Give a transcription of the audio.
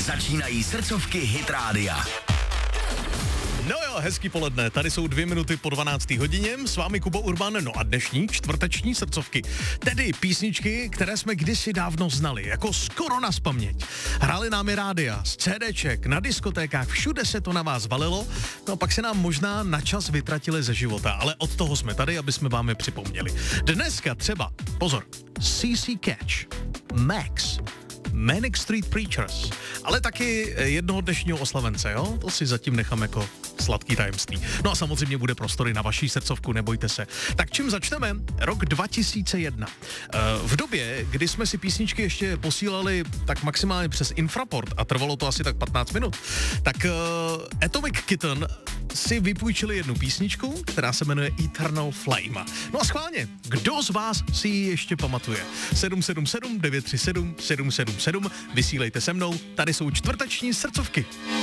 Začínají srdcovky Hit Rádia. No jo, hezký poledne, tady jsou 2 minuty po 12. hodině, s vámi Kubo Urban, no a dnešní čtvrteční srdcovky, tedy písničky, které jsme kdysi dávno znali, jako skoro nazpaměť. Hráli nám i rádia, z CDček, na diskotékách, všude se to na vás valilo, no a pak se nám možná na čas vytratili ze života, ale od toho jsme tady, aby jsme vám je připomněli. Dneska třeba, pozor, CC Catch, Max, Manic Street Preachers, ale taky jednoho dnešního oslavence, jo? To si zatím nechám jako sladký tajemství. No a samozřejmě bude prostory na vaší srdcovku, nebojte se. Tak čím začneme? Rok 2001. V době, kdy jsme si písničky ještě posílali tak maximálně přes infraport a trvalo to asi tak 15 minut, tak Atomic Kitten si vypůjčili jednu písničku, která se jmenuje Eternal Flame. No a schválně, kdo z vás si ji ještě pamatuje? 777 937 777, vysílejte se mnou, tady jsou čtvrteční srdcovky.